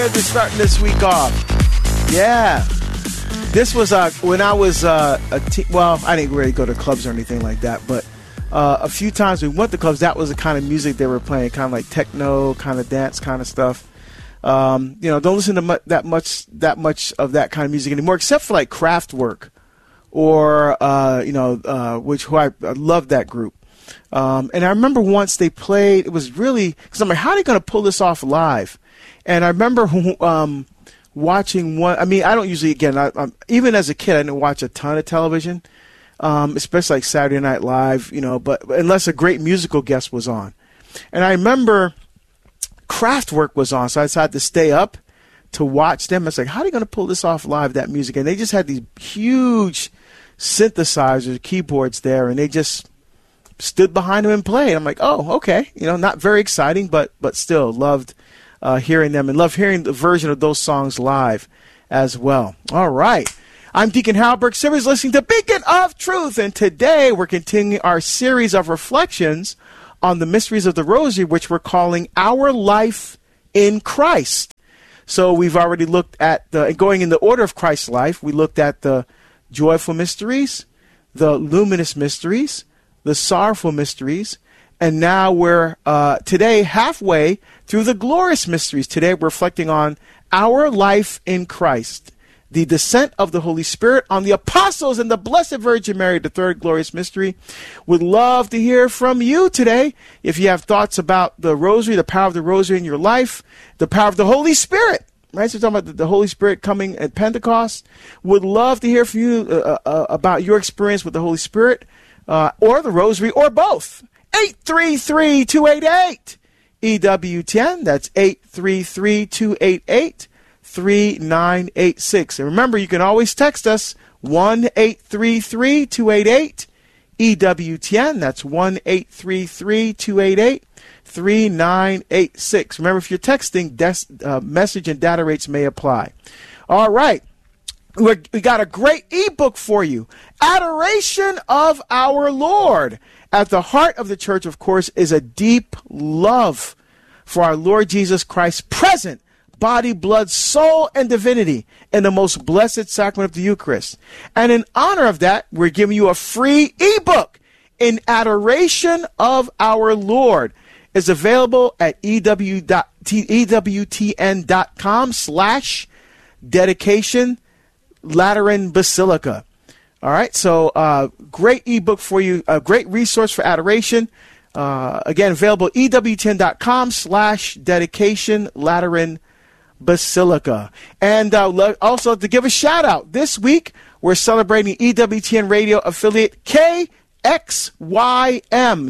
good to starting this week off. Yeah. This was when I was I didn't really go to clubs or anything like that, but a few times we went to clubs, that was the kind of music they were playing, kind of like techno, kind of dance kind of stuff. Don't listen to that much of that kind of music anymore, except for like Kraftwerk or, who I love that group. And I remember once they played, it was really, because I'm like, how are they going to pull this off live? And I remember watching one. I mean, I don't usually, again, even as a kid, I didn't watch a ton of television, especially like Saturday Night Live, but unless a great musical guest was on. And I remember Kraftwerk was on, so I decided to stay up to watch them. It's like, how are they going to pull this off live, that music? And they just had these huge synthesizers, keyboards there, and they just stood behind them and played. I'm like, oh, okay. Not very exciting, but still loved hearing them and loved hearing the version of those songs live as well. All right. I'm Deacon Halberg Simmons, listening to Beacon of Truth, and today we're continuing our series of reflections on the mysteries of the Rosary, which we're calling Our Life in Christ. So we've already looked at going in the order of Christ's life, we looked at the joyful mysteries, the luminous mysteries, the sorrowful mysteries, and now we're today halfway through the glorious mysteries. Today we're reflecting on our life in Christ, the descent of the Holy Spirit on the apostles and the Blessed Virgin Mary, the third glorious mystery. Would love to hear from you today. If you have thoughts about the Rosary, the power of the Rosary in your life, the power of the Holy Spirit, right? So we're talking about the Holy Spirit coming at Pentecost. Would love to hear from you about your experience with the Holy Spirit or the Rosary or both. 833-288 EWTN. That's 833-288-3986. And remember, you can always text us 1-833-288 EWTN. That's 1-833-288-3986. Remember, if you're texting, message and data rates may apply. All right. We got a great ebook for you, Adoration of Our Lord. At the heart of the church, of course, is a deep love for our Lord Jesus Christ, present, body, blood, soul, and divinity in the most blessed sacrament of the Eucharist. And in honor of that, we're giving you a free ebook, In Adoration of Our Lord. It's available at ewtn.com/dedication Lateran Basilica. All right, so great ebook for you, a great resource for adoration. Again, available ewtn.com/dedication Lateran Basilica. And also to give a shout out, this week we're celebrating EWTN radio affiliate KXYM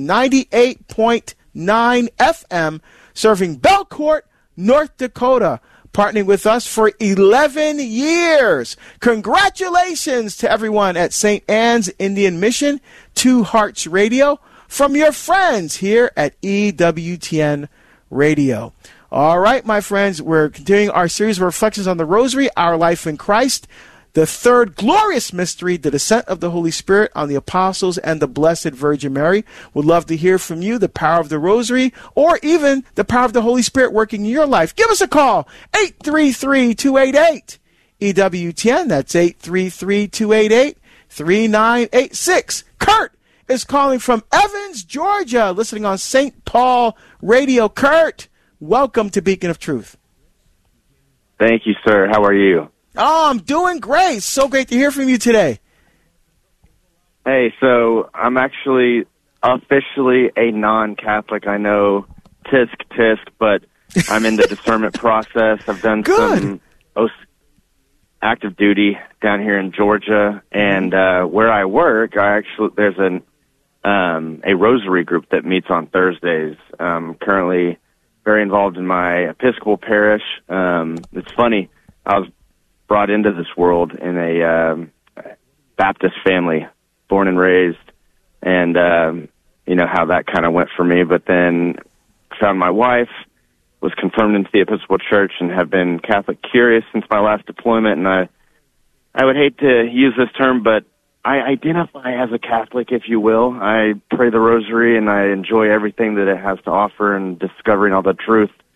98.9 FM, serving Belcourt, North Dakota, partnering with us for 11 years. Congratulations to everyone at St. Anne's Indian Mission, Two Hearts Radio, from your friends here at EWTN Radio. All right, my friends, we're continuing our series of reflections on the Rosary, Our Life in Christ, the third glorious mystery, the descent of the Holy Spirit on the apostles and the Blessed Virgin Mary. Would love to hear from you, the power of the Rosary, or even the power of the Holy Spirit working in your life. Give us a call, 833-288 EWTN. That's 833-288-3986. Kurt is calling from Evans, Georgia, listening on St. Paul Radio. Kurt, welcome to Beacon of Truth. Thank you, sir. How are you? Oh, I'm doing great. So great to hear from you today. Hey, so I'm actually officially a non-Catholic. I know tisk, but I'm in the discernment process. I've done some active duty down here in Georgia, and where I work, there's a rosary group that meets on Thursdays. Currently very involved in my Episcopal parish. It's funny, I was brought into this world in a Baptist family, born and raised, and you know how that kind of went for me. But then found my wife, was confirmed into the Episcopal Church, and have been Catholic curious since my last deployment. And I would hate to use this term, but I identify as a Catholic, if you will. I pray the Rosary, and I enjoy everything that it has to offer and discovering all the truth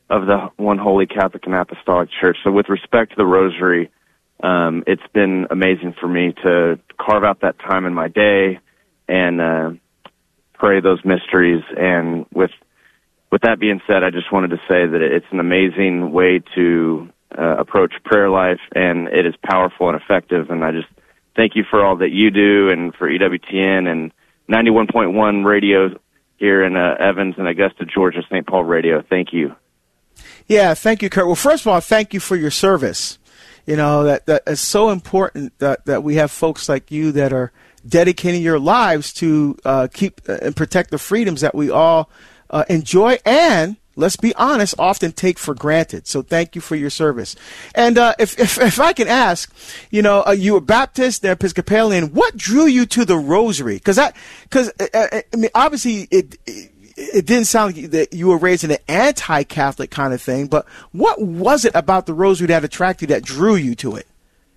of the one holy Catholic and Apostolic Church. So with respect to the Rosary, it's been amazing for me to carve out that time in my day and pray those mysteries. And with that being said, I just wanted to say that it's an amazing way to approach prayer life, and it is powerful and effective. And I just thank you for all that you do, and for EWTN and 91.1 radio here in Evans and Augusta, Georgia, St. Paul Radio. Thank you. Yeah, thank you, Kurt. Well, first of all, thank you for your service. You know, that is so important that we have folks like you that are dedicating your lives to keep and protect the freedoms that we all enjoy and, let's be honest, often take for granted. So thank you for your service. And if I can ask, you know, you were Baptist, then Episcopalian. What drew you to the Rosary? Because I mean, obviously it didn't sound like that you were raised in an anti-Catholic kind of thing. But what was it about the Rosary that attracted you, that drew you to it?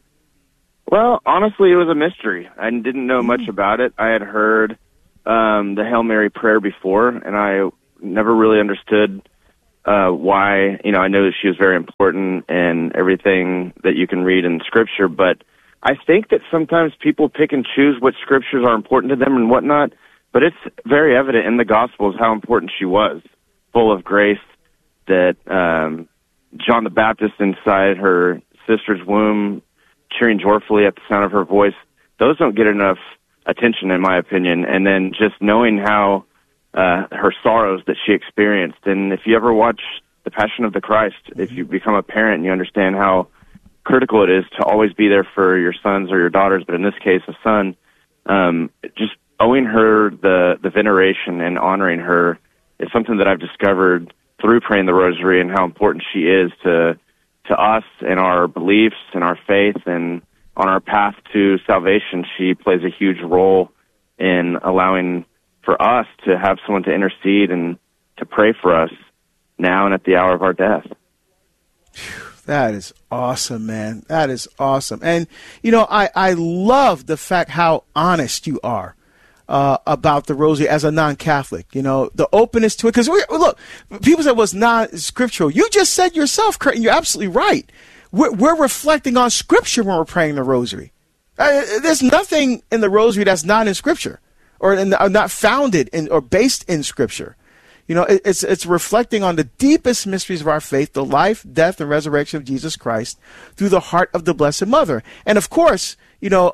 Well, honestly, it was a mystery. I didn't know much about it. I had heard the Hail Mary prayer before, and I never really understood why. You know, I know that she was very important and everything that you can read in Scripture, but I think that sometimes people pick and choose what Scriptures are important to them and whatnot, but it's very evident in the Gospels how important she was, full of grace, that John the Baptist inside her sister's womb, cheering joyfully at the sound of her voice, those don't get enough attention, in my opinion. And then just knowing how her sorrows that she experienced. And if you ever watch The Passion of the Christ, if you become a parent and you understand how critical it is to always be there for your sons or your daughters, but in this case, a son, just owing her the veneration and honoring her is something that I've discovered through praying the Rosary, and how important she is to us and our beliefs and our faith, and on our path to salvation. She plays a huge role in allowing for us to have someone to intercede and to pray for us now and at the hour of our death. That is awesome, man. That is awesome. And, you know, I love the fact how honest you are about the Rosary as a non-Catholic. You know, the openness to it. Because, look, people say, well, it's not scriptural. You just said yourself, Kurt, and you're absolutely right. We're reflecting on Scripture when we're praying the Rosary. There's nothing in the Rosary that's not in Scripture, or not founded in or based in Scripture. You know, it's reflecting on the deepest mysteries of our faith, the life, death, and resurrection of Jesus Christ through the heart of the Blessed Mother. And of course, you know,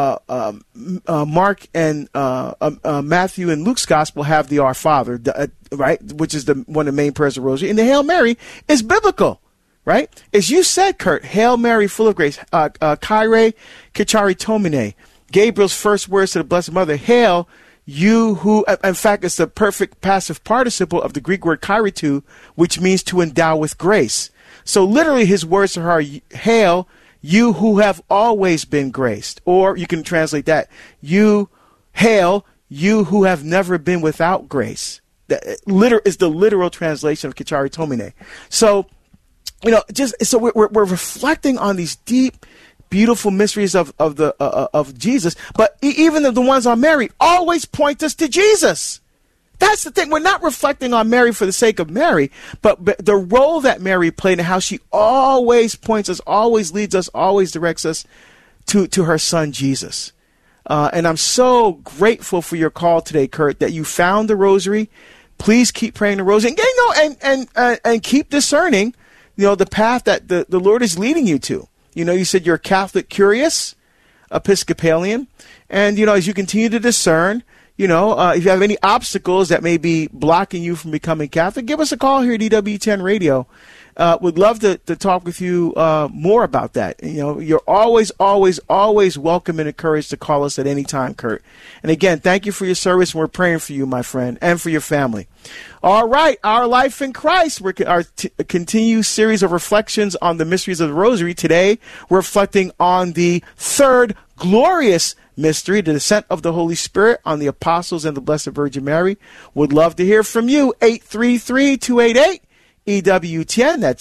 Mark and Matthew and Luke's Gospel have the Our Father, right, which is one of the main prayers of the Rosary. And the Hail Mary is biblical, right? As you said, Kurt, Hail Mary, full of grace, Kyrie, Kichari Tomine, Gabriel's first words to the Blessed Mother, Hail, you who, in fact, it's the perfect passive participle of the Greek word kairitou, which means to endow with grace. So literally his words to her are, Hail, you who have always been graced. Or you can translate that, Hail, you who have never been without grace. That is the literal translation of Kichari Tomine. So, you know, we're reflecting on these deep, beautiful mysteries of Jesus, but even the ones on Mary always point us to Jesus. That's the thing. We're not reflecting on Mary for the sake of Mary, but the role that Mary played and how she always points us, always leads us, always directs us to her son Jesus. And I'm so grateful for your call today, Kurt, that you found the Rosary. Please keep praying the Rosary, and keep discerning, you know, the path that the Lord is leading you to. You know, you said you're Catholic curious, Episcopalian, and, you know, as you continue to discern, you know, if you have any obstacles that may be blocking you from becoming Catholic, give us a call here at EWTN Radio. Would love to talk with you more about that. You know, you're always, always, always welcome and encouraged to call us at any time, Kurt. And again, thank you for your service, and we're praying for you, my friend, and for your family. All right, Our Life in Christ, our continued series of reflections on the mysteries of the Rosary. Today, we're reflecting on the third glorious mystery, the descent of the Holy Spirit on the apostles and the Blessed Virgin Mary. Would love to hear from you. 833-288. EWTN, that's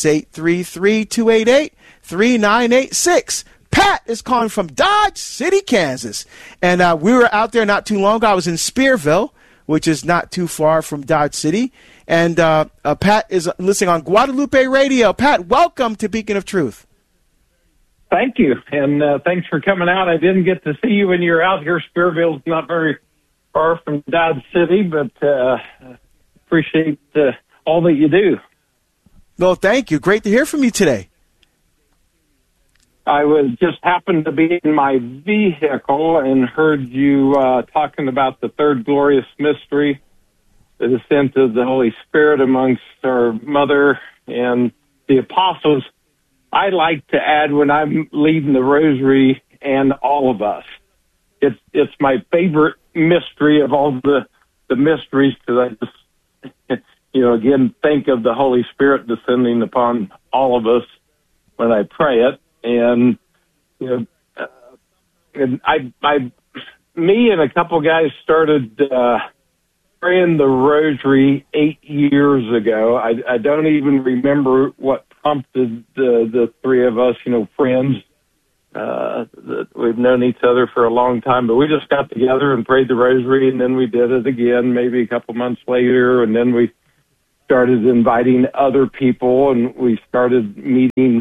833-288-3986. Pat is calling from Dodge City, Kansas. And we were out there not too long ago. I was in Spearville, which is not too far from Dodge City. And Pat is listening on Guadalupe Radio. Pat, welcome to Beacon of Truth. Thank you, and thanks for coming out. I didn't get to see you when you were out here. Spearville's not very far from Dodge City, but appreciate all that you do. Well, thank you. Great to hear from you today. I just happened to be in my vehicle and heard you talking about the third glorious mystery, the descent of the Holy Spirit amongst our mother and the apostles. I like to add, when I'm leading the rosary, and all of us. It's my favorite mystery of all the mysteries, because I just, again, think of the Holy Spirit descending upon all of us when I pray it. And, me and a couple guys started praying the rosary 8 years ago. I don't even remember what prompted the three of us, friends. We've known each other for a long time, but we just got together and prayed the rosary, and then we did it again maybe a couple months later, and then we started inviting other people, and we started meeting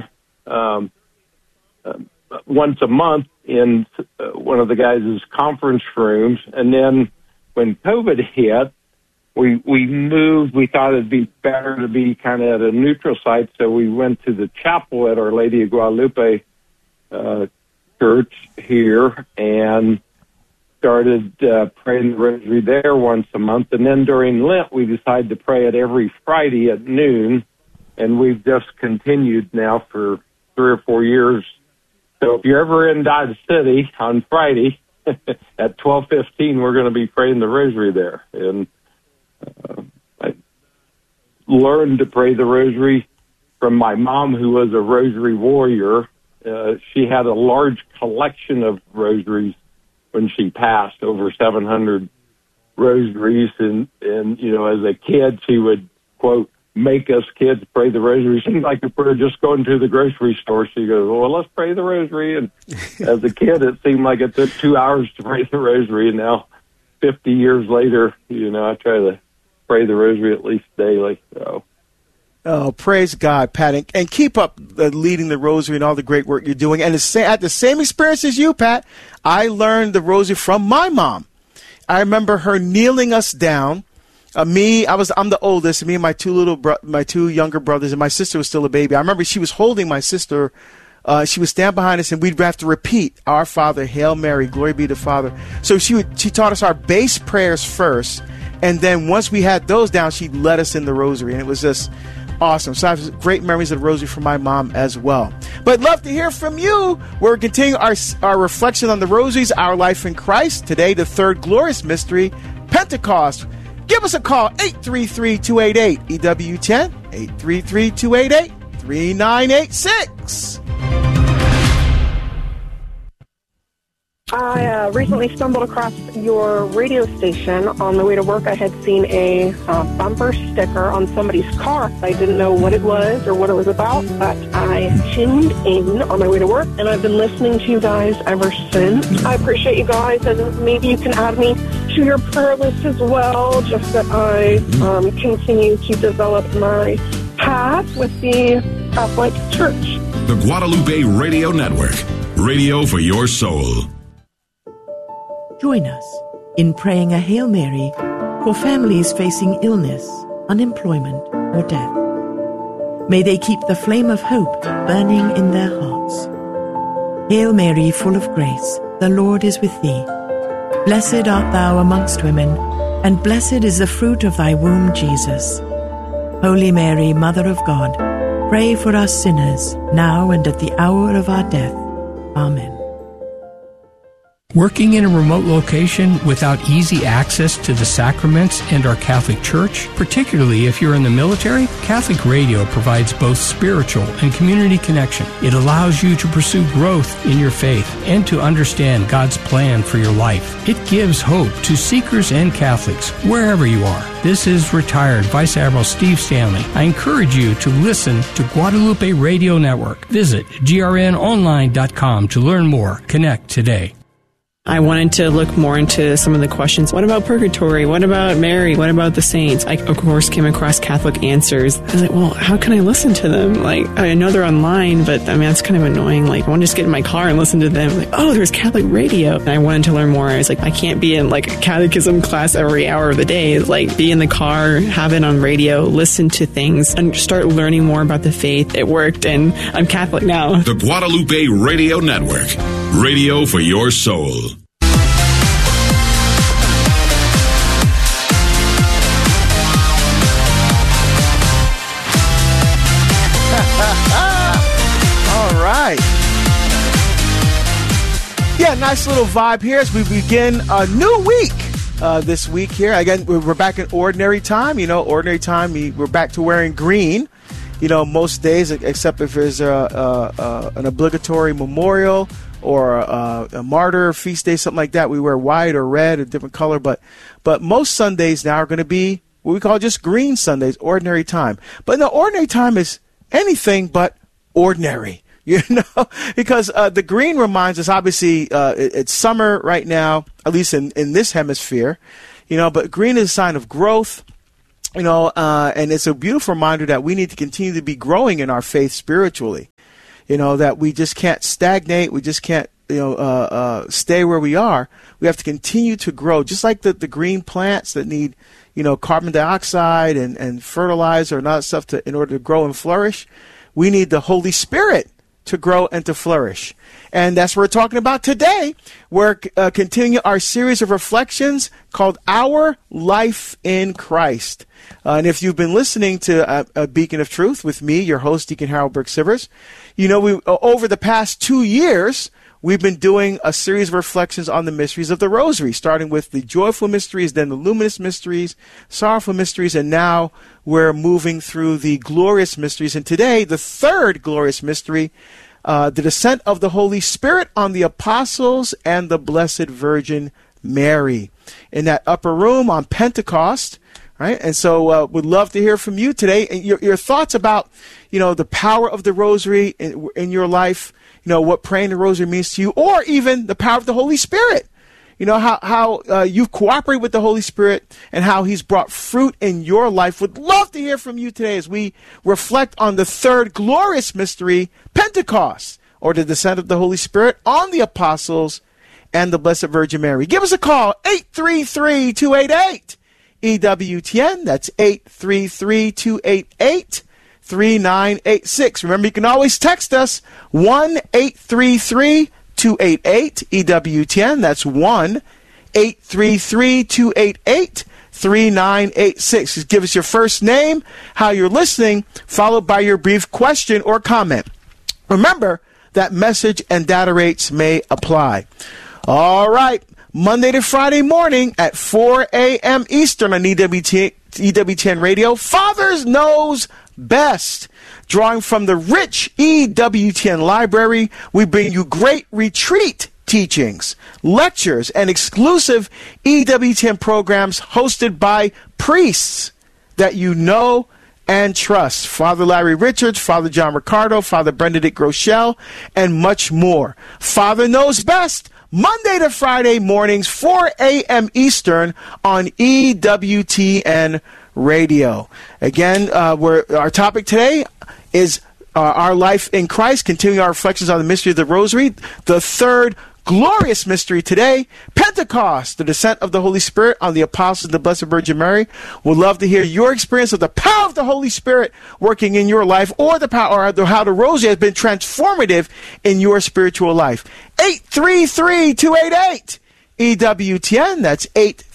once a month in one of the guys' conference rooms. And then when COVID hit, we moved. We thought it'd be better to be kind of at a neutral site, so we went to the chapel at Our Lady of Guadalupe church here and started praying the rosary there once a month. And then during Lent, we decided to pray it every Friday at noon, and we've just continued now for 3 or 4 years. So if you're ever in Dodge City on Friday at 12:15, we're going to be praying the rosary there. And I learned to pray the rosary from my mom, who was a rosary warrior. She had a large collection of rosaries when she passed, over 700 rosaries. And as a kid, she would, quote, make us kids pray the rosary. It seemed like if we were just going to the grocery store, she goes, well, let's pray the rosary. And as a kid, it seemed like it took 2 hours to pray the rosary. And now, 50 years later, I try to pray the rosary at least daily. So. Oh, praise God, Pat. And keep up leading the rosary and all the great work you're doing. And at the same experience as you, Pat, I learned the rosary from my mom. I remember her kneeling us down. I'm the oldest. Me and my two younger brothers, and my sister was still a baby. I remember she was holding my sister. She would stand behind us, and we'd have to repeat Our Father, Hail Mary, Glory be to the Father. So she taught us our base prayers first, and then once we had those down, she led us in the rosary, and it was just awesome. So I have great memories of the rosary from my mom as well. But love to hear from you. We're continuing our reflection on the rosaries, our life in Christ. Today, the third glorious mystery, Pentecost. Give us a call, 833-288-EWTN, 833-288-3986. I recently stumbled across your radio station. On the way to work, I had seen a bumper sticker on somebody's car. I didn't know what it was or what it was about, but I tuned in on my way to work, and I've been listening to you guys ever since. I appreciate you guys, and maybe you can add me to your prayer list as well, just that I continue to develop my path with the Catholic Church. The Guadalupe Radio Network, radio for your soul. Join us in praying a Hail Mary for families facing illness, unemployment, or death. May they keep the flame of hope burning in their hearts. Hail Mary, full of grace, the Lord is with thee. Blessed art thou amongst women, and blessed is the fruit of thy womb, Jesus. Holy Mary, Mother of God, pray for us sinners, now and at the hour of our death. Amen. Working in a remote location without easy access to the sacraments and our Catholic Church, particularly if you're in the military, Catholic Radio provides both spiritual and community connection. It allows you to pursue growth in your faith and to understand God's plan for your life. It gives hope to seekers and Catholics wherever you are. This is retired Vice Admiral Steve Stanley. I encourage you to listen to Guadalupe Radio Network. Visit grnonline.com to learn more. Connect today. I wanted to look more into some of the questions. What about purgatory? What about Mary? What about the saints? I, of course, came across Catholic Answers. I was like, well, how can I listen to them? Like, I know they're online, but I mean, that's kind of annoying. Like, I want to just get in my car and listen to them. Like, oh, there's Catholic radio. And I wanted to learn more. I was like, I can't be in like a catechism class every hour of the day. Like, be in the car, have it on radio, listen to things, and start learning more about the faith. It worked, and I'm Catholic now. The Guadalupe Radio Network. Radio for your soul. All right. Yeah, nice little vibe here as we begin a new week this week here. Again, we're back in ordinary time. You know, ordinary time, we're back to wearing green, you know, most days, except if there's an obligatory memorial or a martyr feast day, something like that. We wear white or red, a different color. But most Sundays now are going to be what we call just green Sundays, ordinary time. But the ordinary time is anything but ordinary, you know, because the green reminds us, obviously, it's summer right now, at least in this hemisphere, you know, but green is a sign of growth, you know, and it's a beautiful reminder that we need to continue to be growing in our faith spiritually, you know, that we just can't stagnate. We just can't, you know, stay where we are. We have to continue to grow, just like the green plants that need, you know, carbon dioxide and fertilizer and all that stuff in order to grow and flourish. We need the Holy Spirit to grow and to flourish. And that's what we're talking about today. We're continuing our series of reflections called Our Life in Christ. And if you've been listening to a Beacon of Truth with me, your host, Deacon Harold Burke-Sivers, you know, we over the past 2 years, we've been doing a series of reflections on the mysteries of the Rosary, starting with the joyful mysteries, then the luminous mysteries, sorrowful mysteries, and now we're moving through the glorious mysteries. And today, the third glorious mystery, the descent of the Holy Spirit on the apostles and the Blessed Virgin Mary in that upper room on Pentecost. Right, and so would love to hear from you today and your thoughts about, you know, the power of the Rosary in your life. You know, what praying the Rosary means to you, or even the power of the Holy Spirit. You know, how you cooperate with the Holy Spirit and how He's brought fruit in your life. Would love to hear from you today as we reflect on the third glorious mystery, Pentecost, or the descent of the Holy Spirit on the apostles and the Blessed Virgin Mary. Give us a call, 833-288. EWTN, that's 833-288-3986. Remember, you can always text us, 1-833-288-EWTN. That's 1-833-288-3986. Just give us your first name, how you're listening, followed by your brief question or comment. Remember that message and data rates may apply. All right. Monday to Friday morning at 4 a.m. Eastern on EWTN Radio. Fathers Knows Best. Drawing from the rich EWTN library, we bring you great retreat teachings, lectures, and exclusive EWTN programs hosted by priests that you know and trust. Father Larry Richards, Father John Ricardo, Father Benedict Groeschel, and much more. Father Knows Best. Monday to Friday mornings, 4 a.m. Eastern on EWTN Radio. Again, our topic today is our life in Christ, continuing our reflections on the mystery of the Rosary. The third glorious mystery today, Pentecost, the descent of the Holy Spirit on the apostles of the Blessed Virgin Mary. We'd love to hear your experience of the power of the Holy Spirit working in your life, or the power, or how the Rosary has been transformative in your spiritual life. 833-288 EWTN. That's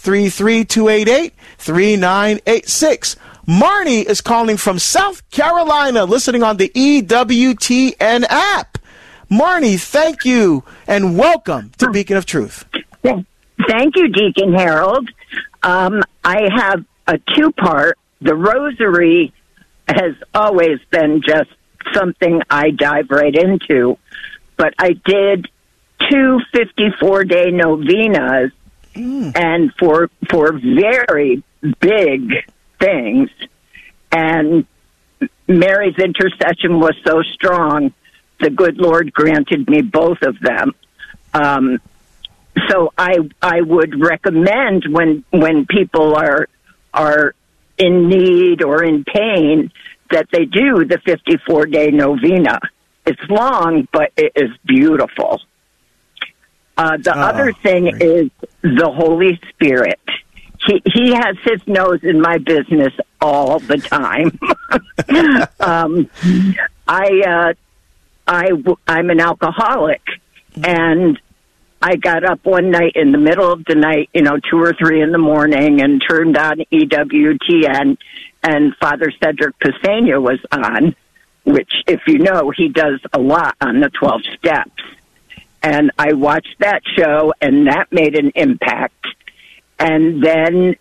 833-288-3986. Marnie is calling from South Carolina, listening on the EWTN app. Marnie, thank you, and welcome to Beacon of Truth. Thank you, Deacon Harold. I have a two-part. The Rosary has always been just something I dive right into, but I did 2 54-day novenas, and for very big things, and Mary's intercession was so strong, the good Lord granted me both of them. So I would recommend when people are in need or in pain that they do the 54-day novena. It's long, but it is beautiful. The other thing is the Holy Spirit. He has his nose in my business all the time. I'm an alcoholic, and I got up one night in the middle of the night, 2 or 3 in the morning, and turned on EWTN, and Father Cedric Pisania was on, which, if you know, he does a lot on the 12 steps. And I watched that show, and that made an impact. And then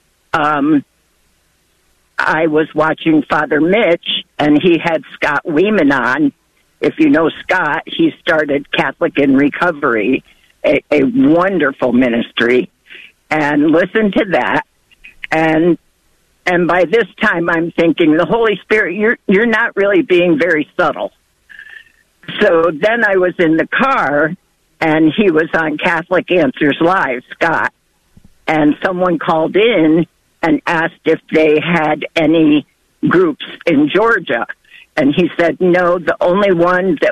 I was watching Father Mitch, and he had Scott Weeman on. If you know Scott, he started Catholic in Recovery, a wonderful ministry, and listen to that. And by this time, I'm thinking, the Holy Spirit, you're not really being very subtle. So then I was in the car, and he was on Catholic Answers Live, Scott, and someone called in and asked if they had any groups in Georgia. And he said, no, the only one that